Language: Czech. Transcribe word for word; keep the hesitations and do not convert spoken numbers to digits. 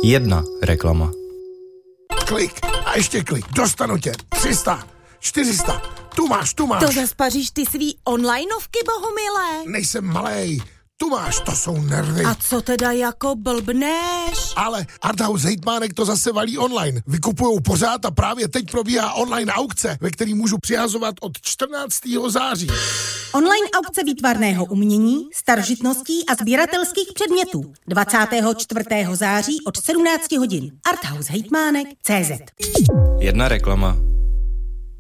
Jedna reklama. Klik a ještě klik. Dostanu tě. tři sta, čtyři sta. Tu máš, tu máš. To zaspaříš ty svý onlineovky, Bohumile? Nejsem malej. Tu máš, to jsou nervy. A co teda jako blbneš? Ale Arthouse hejtmánek to zase valí online. Vykupujou pořád a právě teď probíhá online aukce, ve který můžu přihazovat od čtrnáctého září. Online aukce výtvarného umění, starožitností a sběratelských předmětů. dvacátého čtvrtého září od sedmnáct hodin. Arthouse hejtmánek tečka cé zet. Jedna reklama.